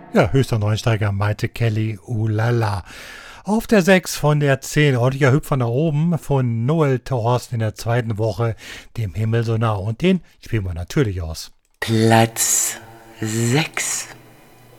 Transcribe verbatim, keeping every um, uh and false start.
Ja, höchster Neunsteiger meinte Kelly, ulala. Auf der sechs von der zehn, ordentlicher Hüpfer nach oben von Noel Thorsten in der zweiten Woche, dem Himmel so nah. Und den spielen wir natürlich aus. Platz sechs.